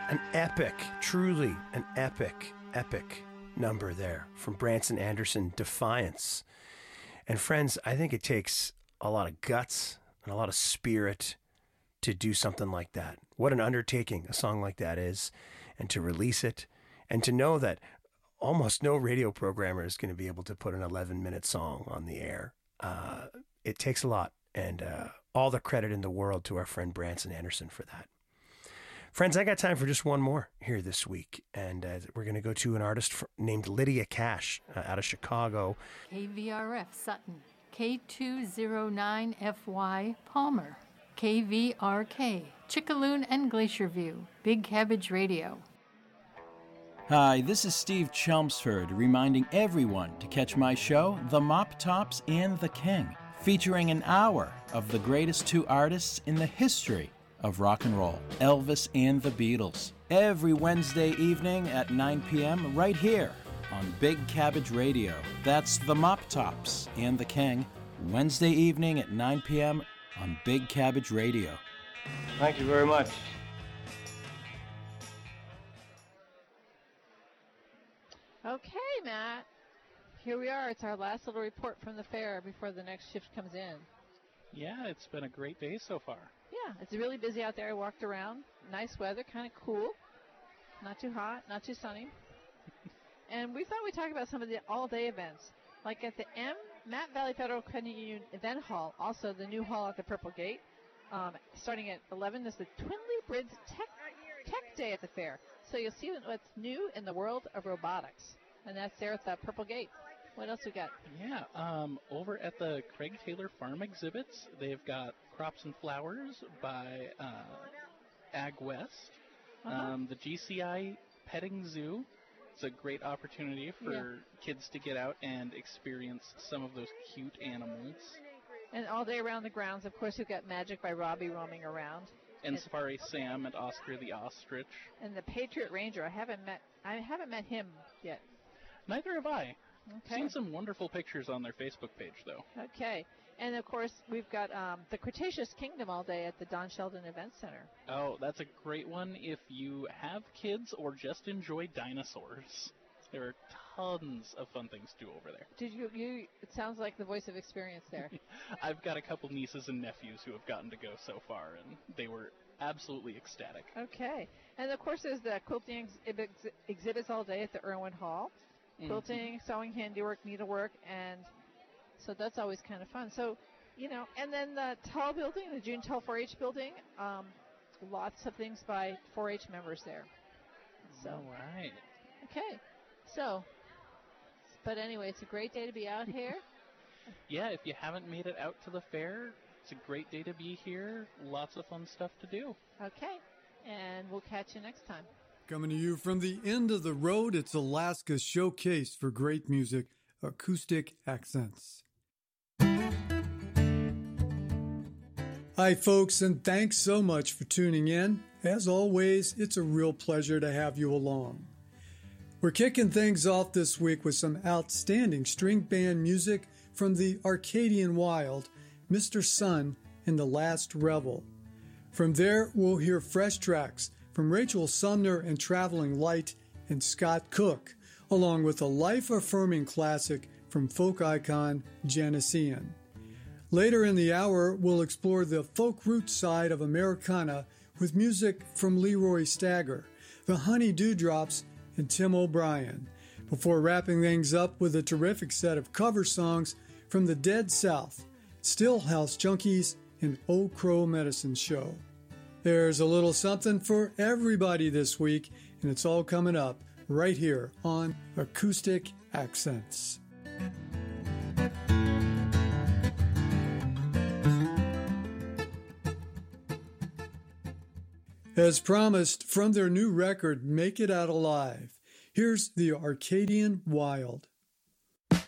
An epic, truly an epic number there from Branson Anderson, Defiance. And friends, I think it takes a lot of guts and a lot of spirit to do something like that. What an undertaking a song like that is, and to release it, and to know that almost no radio programmer is going to be able to put an 11-minute song on the air. It takes a lot, and all the credit in the world to our friend Branson Anderson for that. Friends, I got time for just one more here this week, and we're going to go to an artist named Lydia Cash out of Chicago. KVRF Sutton, K209FY Palmer, KVRK Chickaloon and Glacier View, Big Cabbage Radio. Hi, this is Steve Chelmsford reminding everyone to catch my show, The Mop Tops and the King, featuring an hour of the greatest two artists in the history of rock and roll, Elvis and the Beatles, every Wednesday evening at 9 p.m. right here on Big Cabbage Radio. That's The Mop Tops and the King, Wednesday evening at 9 p.m. on Big Cabbage Radio. Thank you very much. Okay, Matt. Here we are. It's our last little report from the fair before the next shift comes in. Yeah, it's been a great day so far. Yeah, it's really busy out there. I walked around. Nice weather, kind of cool. Not too hot, not too sunny. And we thought we'd talk about some of the all-day events. Like at the Matt Valley Federal Credit Union Event Hall, also the new hall at the Purple Gate. Starting at 11 is the Twinley Bridge Tech Day at the fair. So you'll see what's new in the world of robotics. And that's there at the Purple Gate. What else we got? Yeah, over at the Craig Taylor Farm exhibits, they've got Crops and Flowers by Ag West. The GCI Petting Zoo. It's a great opportunity for kids to get out and experience some of those cute animals. And all day around the grounds, of course, we've got Magic by Robbie roaming around. And Safari Sam and Oscar the Ostrich. And the Patriot Ranger. I haven't met him yet. Neither have I. Okay. Seen some wonderful pictures on their Facebook page, though. Okay. And, of course, we've got the Cretaceous Kingdom all day at the Don Sheldon Event Center. Oh, that's a great one if you have kids or just enjoy dinosaurs. There are tons of fun things to do over there. Did you? It sounds like the voice of experience there. I've got a couple nieces and nephews who have gotten to go so far, and they were absolutely ecstatic. Okay. And, of course, there's the quilting exhibits all day at the Irwin Hall. Quilting, sewing, handiwork, needlework, and so that's always kind of fun. So, and then the Tull building, the June Tull 4-H building, lots of things by 4-H members there. So, all right. Okay. So, but anyway, it's a great day to be out here. Yeah, if you haven't made it out to the fair, it's a great day to be here. Lots of fun stuff to do. Okay. And we'll catch you next time. Coming to you from the end of the road, it's Alaska's showcase for great music, Acoustic Accents. Hi, folks, and thanks so much for tuning in. As always, it's a real pleasure to have you along. We're kicking things off this week with some outstanding string band music from the Arcadian Wild, Mr. Sun and the Last Revel. From there, we'll hear fresh tracks from Rachel Sumner and Traveling Light and Scott Cook, along with a life-affirming classic from folk icon Janiscian. Later in the hour, we'll explore the folk root side of Americana with music from Leroy Stagger, the Honey Dewdrops, and Tim O'Brien, before wrapping things up with a terrific set of cover songs from the Dead South, Stillhouse Junkies, and Old Crow Medicine Show. There's a little something for everybody this week, and it's all coming up right here on Acoustic Accents. As promised, from their new record, Make It Out Alive, here's the Arcadian Wild.